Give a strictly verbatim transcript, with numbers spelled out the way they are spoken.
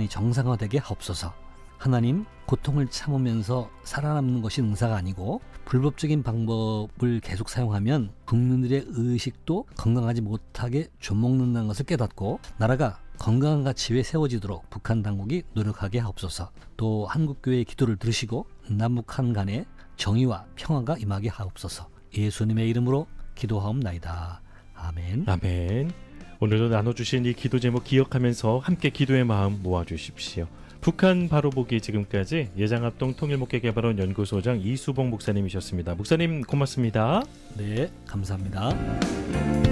정상화되게 하옵소서. 하나님, 고통을 참으면서 살아남는 것이 능사가 아니고 불법적인 방법을 계속 사용하면 국민들의 의식도 건강하지 못하게 좀먹는다는 것을 깨닫고 나라가 건강한 가치 위에 세워지도록 북한 당국이 노력하게 하옵소서. 또 한국교회의 기도를 들으시고 남북한 간의 정의와 평화가 임하게 하옵소서. 예수님의 이름으로 기도하옵나이다. 아멘. 아멘. 오늘도 나눠주신 이 기도 제목 기억하면서 함께 기도의 마음 모아주십시오. 북한 바로보기 지금까지 예장합동 통일목회개발원 연구소장 이수봉 목사님이셨습니다. 목사님 고맙습니다. 네, 감사합니다.